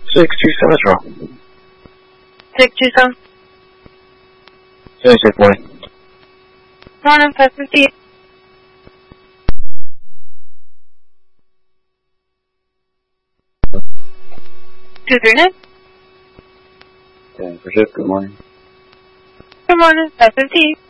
627 is wrong. 627. 76 morning. Morning, 5:50. Two, 3, 9. 10 for shift, good morning. Good morning, 5:50.